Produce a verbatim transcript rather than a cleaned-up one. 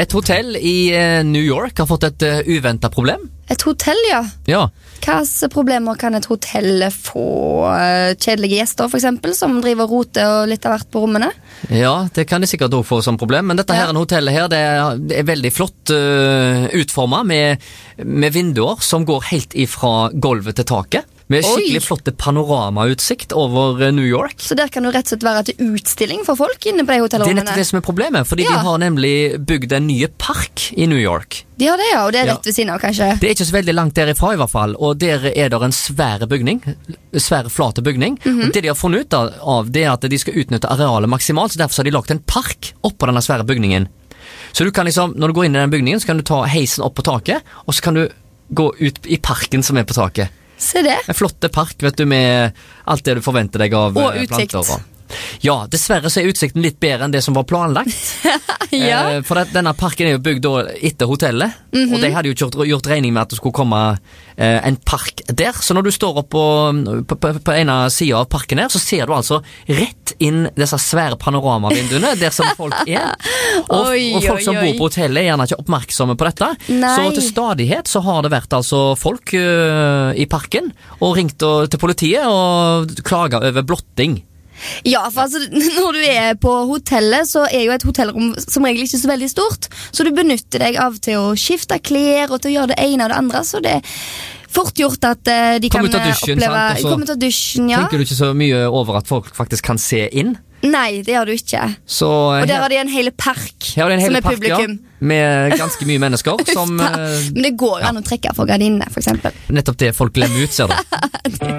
Et hotell i New York har fått et uventet problem. Et hotell, ja. Ja. Hvilke problemer kan et hotell få? Kjedelige gjester, for eksempel, som driver og roter og litt av hvert på rommene? Ja, det kan de sikkert også få som problem, men dette her Ja. en hotellet her, det er, det er veldig flott uh, utformet med, med vinduer som går helt ifra gulvet til taket. Med skikkelig Oi. flotte panoramautsikt over uh, New York. Så der kan du rett og slett være til utstilling for folk inne på de Det er hotellrommene. nettopp det som er problemet, fordi Ja. de har nemlig bygd en ny park i New York. De har det, ja, og det er Ja. rett ved siden av, kanskje. Det er ikke så veldig langt derifra i hvert fall, og der er det en svære bygning, svære flate bygning, Mhm. og det de har funnet ut av, det er at de skal utnytte arealet maksimalt, så derfor har de lagt en park oppå denne svære bygningen. Så du kan liksom, når du går inn i den bygningen, så kan du ta heisen opp på taket, og så kan du gå ut i parken som er på taket. Se det. En flotte park, vet du, med alt det du forventer deg av Og eh, utsikt. planter. Og. Ja, dessverre så er utsikten litt bedre enn det som var planlagt. Ja. Eh, for det, denne parken er jo bygd da etter hotellet, Mhm. og de hadde jo ikke gjort, gjort regning med at det skulle komme eh, en park der. Så når du står opp på, på, på, på ene siden av parken her, så ser du altså rett inn disse svære panoramavinduene, der som folk er. Og, Oi, og folk oi, som oi. bor på hotellet er gjerne ikke oppmerksomme på dette. Nei. Så til stadighet så har det vært altså folk eh, i parken, og ringt og, til politiet og klaget over blotting. Ja, for altså, når du er på hotellet, så er jo et hotellrom som regel ikke så veldig stort, så du benytter deg av til å skifte klær og til å gjøre det ene og det andre, så det er fort gjort at eh, de Kom kan ut av dusjen, oppleve sant? Og så Kom ut av dusjen, ja. Tenker du ikke så mye over at folk faktisk kan se inn? Nei, det gjør du ikke. Så Og der her, har de en hel park her er det en som hel er park, ja, publikum. med ganske mye mennesker, som Da. eh, Men det går jo an å trekke for gardinene, for eksempel. nettopp det folk glemmer ut, ser du.